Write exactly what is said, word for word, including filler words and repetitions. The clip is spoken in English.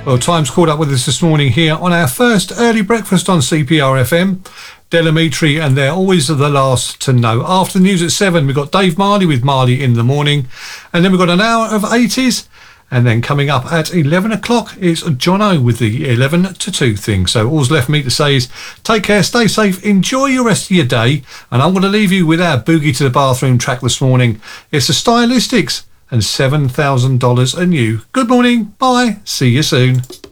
Well, Time's caught up with us this morning here on our first early breakfast on C P R F M. Delamitri, and they're always the last to know. After the news at seven, we've got Dave Marley with Marley in the Morning. And then we've got an hour of eighties. And then coming up at eleven o'clock is Jono with the eleven to two thing. So all's left me to say is take care, stay safe, enjoy your rest of your day. And I'm going to leave you with our Boogie to the Bathroom track this morning. It's the Stylistics and seven thousand dollars anew. Good morning. Bye. See you soon.